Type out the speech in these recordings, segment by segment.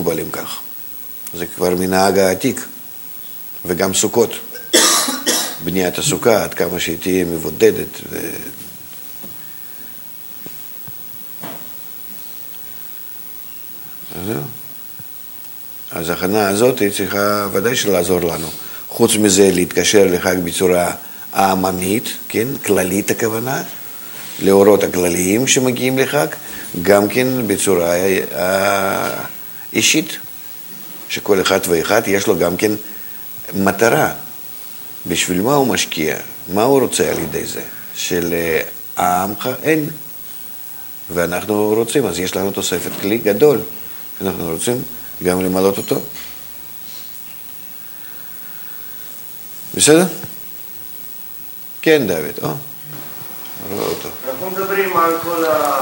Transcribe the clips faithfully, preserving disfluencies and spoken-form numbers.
מקובלים כך. זה כבר מנהג העתיק, וגם סוכות. בניית הסוכה, עד כמה שהיא תהיה מבודדת. ו... אז ההכנה הזאת היא צריכה ודאי שלעזור לנו. חוץ מזה להתקשר לחג בצורה העממית, כן? כללית הכוונה, לאורות הכלליים שמגיעים לחג, גם כן בצורה אישית, שכל אחד ואחד יש לו גם כן מטרה. בשביל מה הוא משקיע? מה הוא רוצה על ידי זה? של העמך אין. ואנחנו רוצים, אז יש לנו תוספת כלי גדול. אנחנו רוצים גם למלות אותו. בסדר? כן, דוד, או? רואה אותו. אנחנו מדברים על כל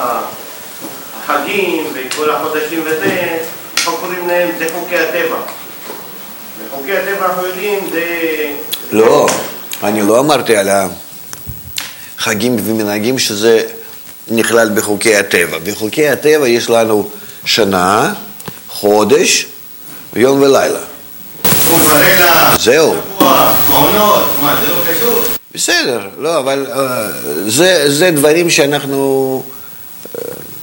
החגים וכל החודשים וזה, אנחנו קוראים להם, זה חוקי הטבע. וחוקי הטבע אנחנו יודעים, זה... לא, אני לא אמרתי על החגים ומנהגים שזה נכלל בחוקי הטבע. בחוקי הטבע יש לנו שנה, חודש, יום ולילה. ולילה, זהו. שבוע, מעונות, מה, זה לא קשור? בסדר, לא, אבל uh, זה, זה דברים שאנחנו... Uh,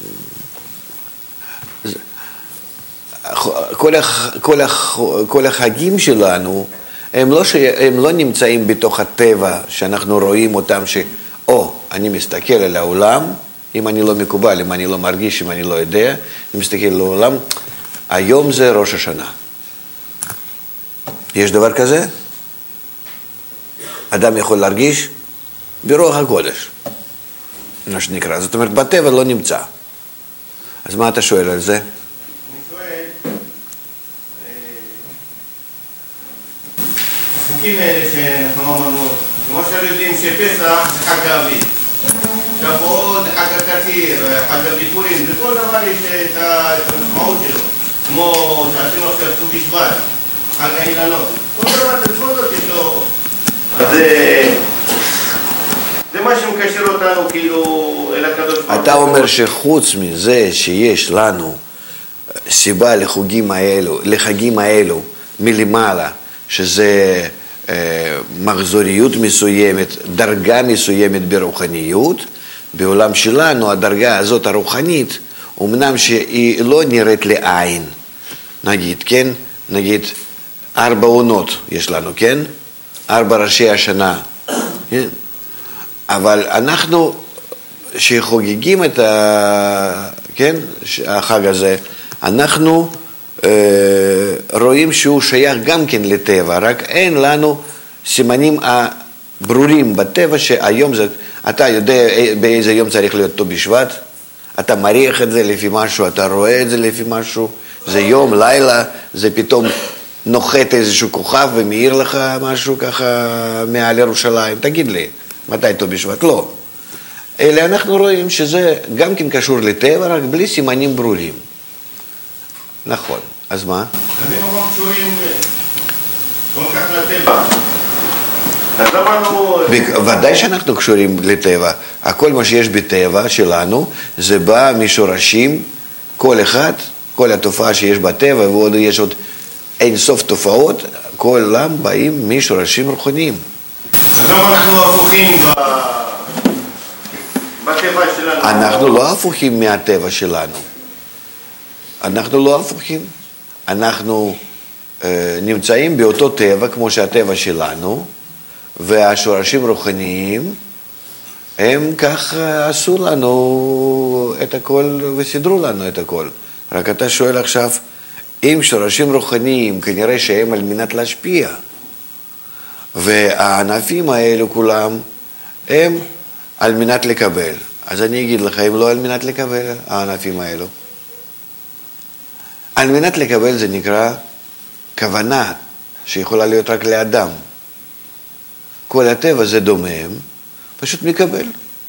זה, כל, הח, כל, הח, כל החגים שלנו, הם לא, ש, הם לא נמצאים בתוך הטבע שאנחנו רואים אותם ש... או, אני מסתכל על העולם, אם אני לא מקובל, אם אני לא מרגיש, אם אני לא יודע, אני מסתכל על העולם, היום זה ראש השנה. יש דבר כזה? אדם יכול להרגיש ברוח הקודש, מה שנקרא. זאת אומרת, בטבע לא נמצא. אז מה אתה שואל על זה? אני שואל, החוקים האלה שאנחנו אמרנו, כמו שאנחנו יודעים שפסח זה חג האביב, שבועות זה חג הקציר, חג הביכורים, בכל דבר יש את המשמעות שלו, כמו שעשינו עכשיו ט"ו בשבט, חג האילנות, כל דבר בכל זאת יש לו... אז זה מה שמקשר אותנו כאילו אל הקדוש ברוך הוא. אתה אומר שחוץ מזה שיש לנו סיבה לחוגים האלו, לחגים האלו מלמעלה, שזה אה, מחזוריות מסוימת, דרגה מסוימת ברוחניות, בעולם שלנו הדרגה הזאת הרוחנית, אמנם שהיא לא נראית לעין, נגיד, כן? נגיד, ארבע עונות יש לנו, כן? ארבע ראשי השנה, כן? אבל אנחנו שחוגגים את ה... כן? החג הזה, אנחנו אה, רואים שהוא שייך גם כן לטבע, רק אין לנו סימנים הברורים בטבע שהיום זה... אתה יודע באיזה יום צריך להיות ט"ו בשבט? אתה מריח את זה לפי משהו, אתה רואה את זה לפי משהו, זה יום, לילה, זה פתאום... נוחת איזשהו כוכב ומאיר לך משהו ככה מעל ירושלים. תגיד לי, מתי ט"ו בשבט? לא. אלא אנחנו רואים שזה גם כן קשור לטבע, רק בלי סימנים ברורים. נכון. אז מה? אז אם אנחנו קשורים כל כך לטבע. אז אמרנו... ודאי שאנחנו קשורים לטבע. הכל מה שיש בטבע שלנו, זה בא משורשים, כל אחד, כל התופעה שיש בטבע, ועוד יש עוד... אין סוף תופעות, כל עולם באים משורשים רוחניים. אז למה אנחנו הפוכים בטבע שלנו? אנחנו לא הפוכים מהטבע שלנו. אנחנו לא הפוכים. אנחנו אה, נמצאים באותו טבע כמו שהטבע שלנו, והשורשים רוחניים, הם כך עשו לנו את הכל וסידרו לנו את הכל. רק אתה שואל עכשיו, אם שורשים רוחניים, כנראה שהם על מנת להשפיע, והענפים האלו כולם, הם על מנת לקבל. אז אני אגיד לך, הם לא על מנת לקבל, הענפים האלו. על מנת לקבל זה נקרא כוונה, שיכולה להיות רק לאדם. כל הטבע זה דומם, פשוט מקבל.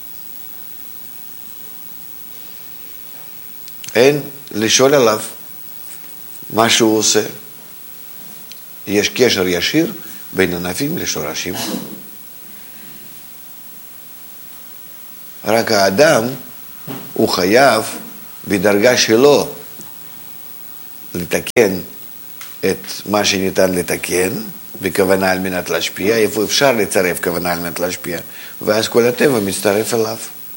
אין לשאול עליו. מה שהוא עושה, יש קשר ישיר בין ענפים לשורשים. רק האדם הוא חייב בדרגה שלו לתקן את מה שניתן לתקן, בכוונה על מנת להשפיע, איפה אפשר לצרף כוונה על מנת להשפיע, ואז כל הטבע מצטרף אליו.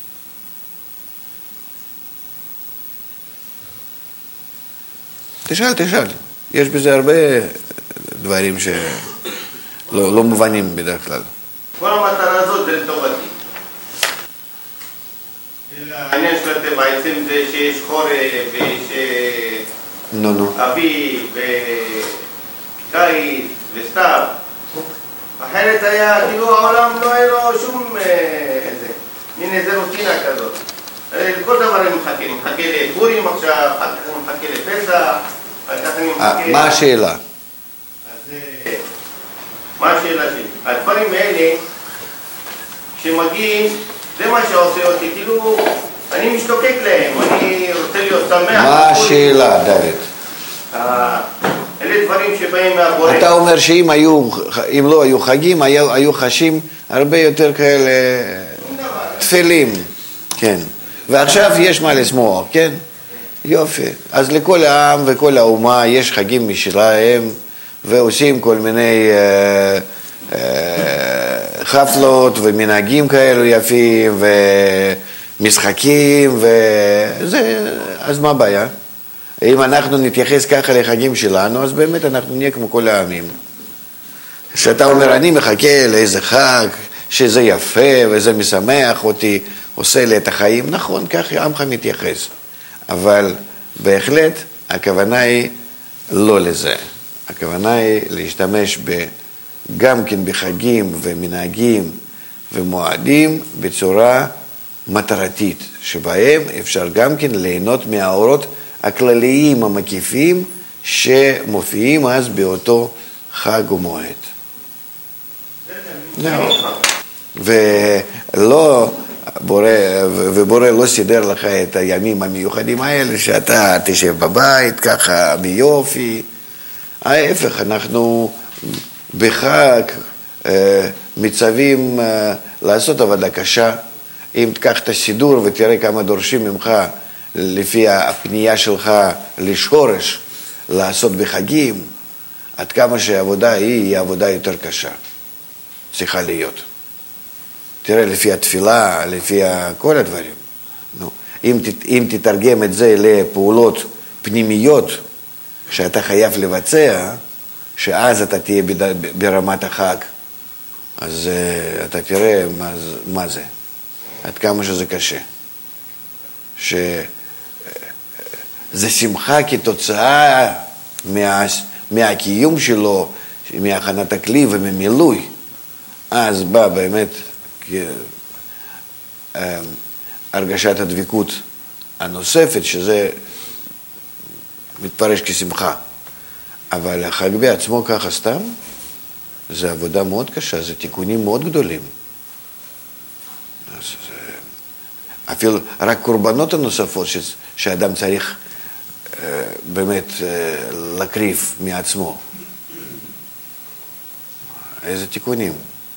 תשאל, תשאל. יש בזה הרבה דברים שלא לא מובנים בדרך כלל. כל המטרה הזאת זה לטובתי. העניין של הטבע, בעצם זה שיש חורף ויש נו, נו. אביב וקיץ וסתיו. אחרת היה, כאילו העולם לא היה לו שום איזה, מין איזה רוטינה כזאת. כל דבר אני מחכה, אני מחכה לפורים עכשיו, אחר כך אני מחכה לפסח, אחר כך אני מחכה... מה השאלה? אז מה השאלה שלי? הדברים האלה, כשמגיעים, זה מה שעושה אותי, כאילו, אני משתוקק להם, אני רוצה להיות שמח. מה השאלה, דוד? אלה דברים שבאים מהבורא. אתה אומר שאם היו, אם לא היו חגים, היו, היו חשים הרבה יותר כאלה תפלים, כן. ועכשיו יש מה לשמוח, כן? יופי. אז לכל העם וכל האומה יש חגים משלהם, ועושים כל מיני אה, אה, חפלות ומנהגים כאלו יפים, ומשחקים, וזה, אז מה הבעיה? אם אנחנו נתייחס ככה לחגים שלנו, אז באמת אנחנו נהיה כמו כל העמים. שאתה אומר, אני מחכה לאיזה חג, שזה יפה וזה משמח אותי, עושה לי את החיים, נכון, ככה עמך מתייחס. אבל בהחלט הכוונה היא לא לזה. הכוונה היא להשתמש ב, גם כן בחגים ומנהגים ומועדים בצורה מטרתית, שבהם אפשר גם כן ליהנות מהאורות הכלליים המקיפים שמופיעים אז באותו חג ומועד. זהו. ולא, בורא, ובורא לא סידר לך את הימים המיוחדים האלה שאתה תשב בבית ככה ביופי. ההפך, אנחנו בחג מצווים לעשות עבודה קשה. אם תקח את הסידור ותראה כמה דורשים ממך לפי הפנייה שלך לשורש לעשות בחגים, עד כמה שהעבודה היא, היא עבודה יותר קשה. צריכה להיות. תראה, לפי התפילה, לפי כל הדברים. נו, אם, אם תתרגם את זה לפעולות פנימיות שאתה חייב לבצע, שאז אתה תהיה ברמת החג, אז uh, אתה תראה מה, מה זה, עד כמה שזה קשה. שזה שמחה כתוצאה מה, מהקיום שלו, מהכנת הכלי וממילוי. אז בא באמת הרגשת הדבקות הנוספת, שזה מתפרש כשמחה. אבל החג בעצמו ככה סתם, זה עבודה מאוד קשה, זה תיקונים מאוד גדולים. אז זה, אפילו רק קורבנות הנוספות ש, שאדם צריך אה, באמת אה, להקריב מעצמו. איזה תיקונים.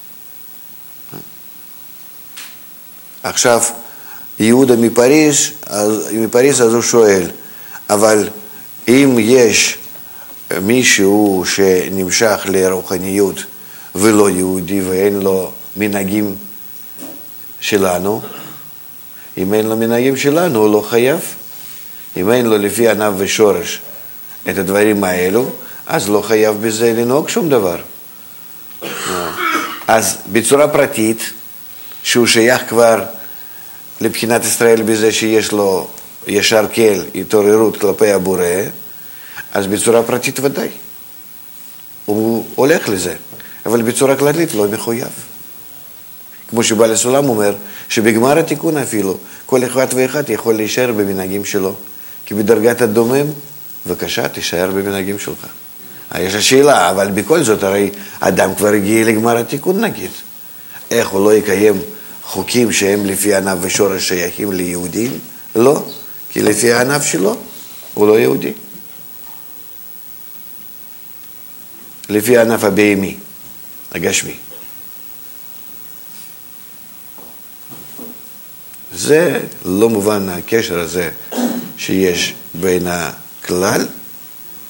עכשיו, יהודה מפריז, אז, מפריז אז הוא שואל, אבל אם יש מישהו שנמשך לרוחניות ולא יהודי ואין לו מנהגים שלנו, אם אין לו מנהגים שלנו הוא לא חייב. אם אין לו לפי ענב ושורש את הדברים האלו, אז לא חייב בזה לנהוג שום דבר. אז בצורה פרטית, שהוא שייך כבר לבחינת ישראל בזה שיש לו ישר כל, התעוררות כלפי הבורא, אז בצורה פרטית ודאי. הוא הולך לזה, אבל בצורה כללית לא מחויב. כמו שבעל הסולם אומר, שבגמר התיקון אפילו, כל אחד ואחד יכול להישאר במנהגים שלו. כי בדרגת הדומם, בבקשה, תישאר במנהגים שלך. יש השאלה, אבל בכל זאת, הרי אדם כבר הגיע לגמר התיקון נגיד. איך הוא לא יקיים חוקים שהם לפי ענף ושורש שייכים ליהודים? לא, כי לפי הענף שלו הוא לא יהודי. לפי הענף הבהמי, הגשמי. זה לא מובן הקשר הזה שיש בין הכלל